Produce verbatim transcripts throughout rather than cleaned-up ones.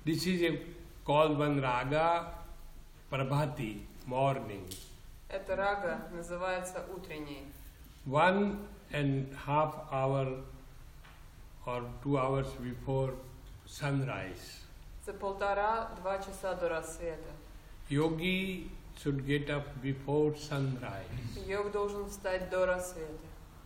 This is a, called one raga prabhati, morning. Это рага называется утренней. One and half hour or two hours before sunrise. За полтора-два часа до рассвета. Yogi should get up before sunrise. Йог должен встать до рассвета.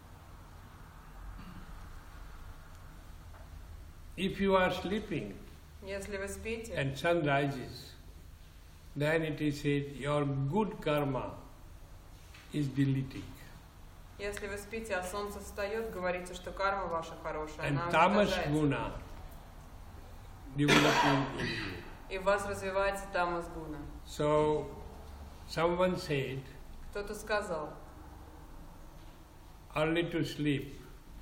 If you are sleeping Если вы спите, and sun rises, then it is said your good karma is deleting. если вы спите, а солнце встает, говорите, что карма ваша хорошая, And она tamas уничтожается. guna developing in you. И в вас развивается тамас гуна. So, someone said, Кто-то сказал, early to sleep,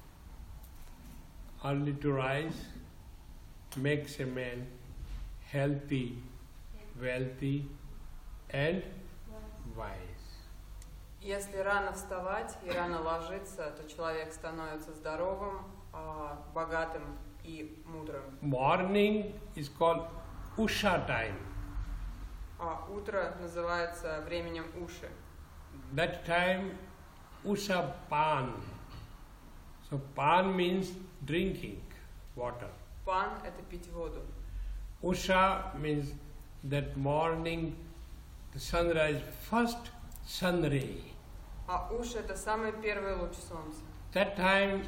early to rise makes a man healthy, wealthy and wise. если рано вставать и рано ложиться, то человек становится здоровым, а, богатым и мудрым. Morning is called Usha time. А утро называется временем уши. That time Usha pan. So pan means drinking water. Пан – это пить воду. Usha means that morning, the sunrise, first sun ray. А уши – это самый первый луч солнца. That time,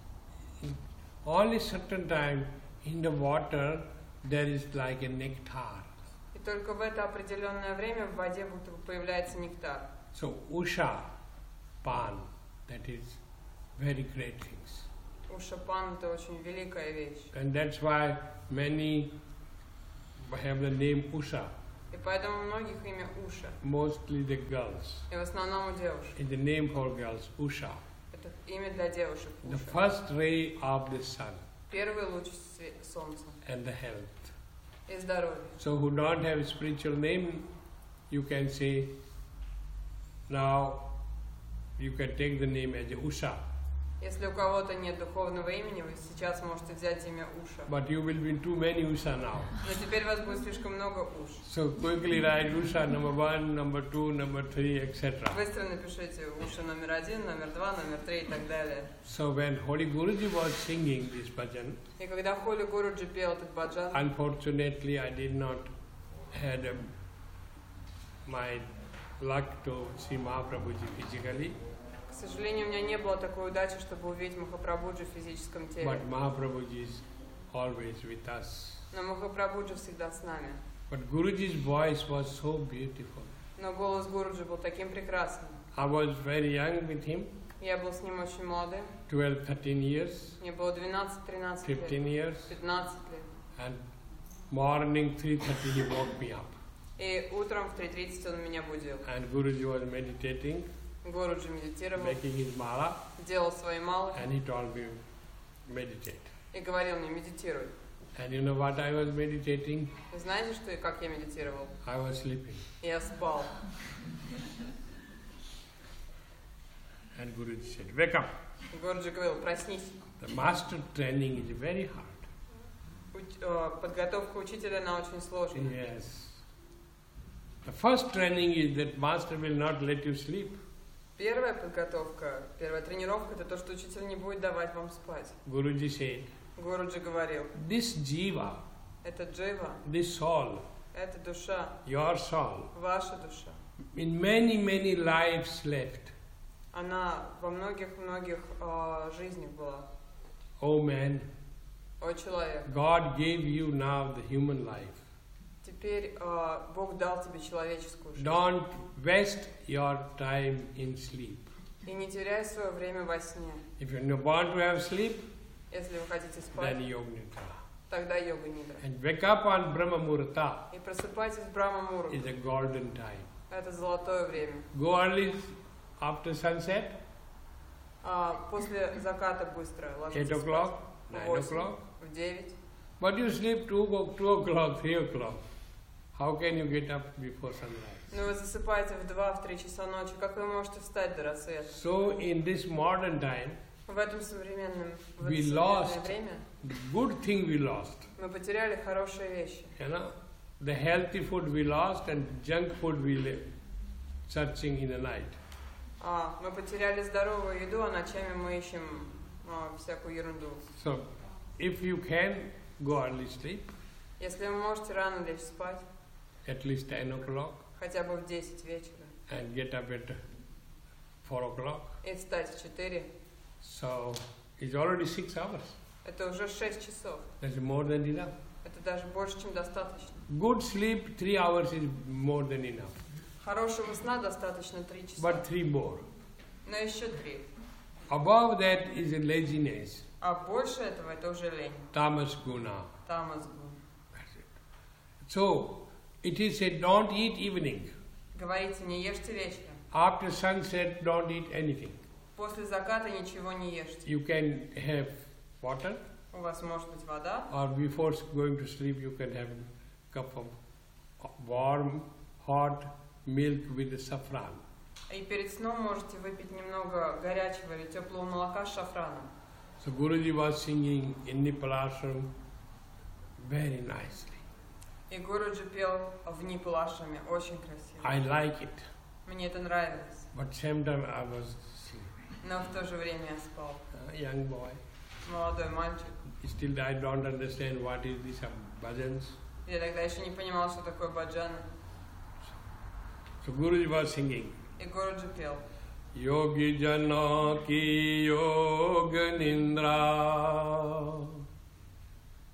only certain time in the water there is like a nectar. И только в это определенное время в воде будто бы появляется нектар. So Usha pan, that is very great things. Уша-пан – это очень великая вещь. And that's why many have the name Usha, И поэтому у многих имя Уша. mostly the girls. И в основном у девушек. In the name for girls, Usha. Это имя для девушек The Уша. first ray of the sun Первый луч све- солнца. and the health. И здоровье. So who don't have a spiritual name, you can say, now you can take the name as Usha, Если у кого-то нет духовного имени, вы сейчас можете взять имя Уша. but you will be too many Usha now. Но теперь вас будет слишком много уш. So quickly write Usha number one, number two, number three, et cetera. Быстро напишите Уша номер один, номер два, номер три и так далее. So when Holy Guruji was singing this bhajan, И когда Холи Гуруджи пел этот баджан, unfortunately I did not had um, my luck to see Mahaprabhuji physically, к сожалению, у меня не было такой удачи, чтобы увидеть Махапрабхуджи в физическом теле. but Mahaprabhuji is always with us. Но Махапрабхуджи всегда с нами. But Guruji's voice was so beautiful. Но голос Гуруджи был таким прекрасным. I was very young with him, Я был с ним очень молодым. twelve, thirteen years, Мне было двенадцать-тринадцать fifteen лет. years, пятнадцать лет. and morning three thirty he woke me up. И утром в три тридцать он меня будил. And Guruji was meditating, Гуруджи медитировал, making his mala, делал свои малы and he told me, meditate. и говорил мне, медитируй. And you know what I was meditating? Вы знаете, что и как я медитировал? I was sleeping. Я спал. And Guruji said, wake up. И Гуруджи говорил, проснись. The master training is very hard. Уч- э, Подготовка учителя, она очень сложная. Yes. The first training is that master will not let you sleep. Первая подготовка, первая тренировка – это то, что учитель не будет давать вам спать. Guruji said, Гуруджи говорил, this jiva, это джива, this soul, это душа, your soul, ваша душа. in many, many lives left. Она во многих-многих э, жизнях была. Oh man, О, человек, God gave you now the human life. теперь э, Бог дал тебе человеческую жизнь. Don't waste your time in sleep. И не теряй свое время во сне. If you want to have sleep, Если вы хотите спать, then yoga nidra. тогда йога нидра. And wake up on Brahma Muhurta И просыпайтесь в Брахма Муру. is a golden time. Это золотое время. Go early after sunset, А, после заката быстро eight ложитесь спать. o'clock, В nine восемь, o'clock. в девять. But you sleep two, o- two o'clock, three o'clock. How can you get up before sunrise? Ну, вы засыпаете в два, в три часа ночи. Как вы можете встать до рассвета? So in this modern time, В этом современном, в это We современное lost время the good thing we lost. мы потеряли хорошие вещи. You know, the healthy food we lost and junk food we live, searching in the night. А, мы потеряли здоровую еду, а ночами мы ищем а, всякую ерунду. So, if you can go early sleep, Если вы можете рано лечь спать, at least ten o'clock, хотя бы в десять вечера, and get up at four o'clock, и встать в четыре, so it's already six hours. это уже шесть часов. That's more than enough. Это даже больше, чем достаточно. Good sleep, three hours is more than enough. Хорошего сна достаточно три часа. But three more. Но еще три. Above that is a laziness, А больше этого это уже лень. tamas guna. Тамас-гун. That's it. So, it is said, don't eat evening. Говорите, не ешьте вечером. After sunset, don't eat anything. После заката ничего не ешьте. You can have water, У вас может быть вода, or before going to sleep, you can have a cup of warm, hot milk with the saffron. и перед сном можете выпить немного горячего или теплого молока с шафраном. So Guruji was singing in Nipalashram very nicely. И Гуруджи пел в Нипалашами, очень красиво. I like it, Мне это нравилось, but same time I was sleeping. но в то же время я спал. A young boy. Молодой мальчик. Still I don't understand what is this bhajans. Я тогда еще не понимал, что такое баджаны. So Guruji was singing. И Гуруджи пел. Yogi jana ki yoga nindra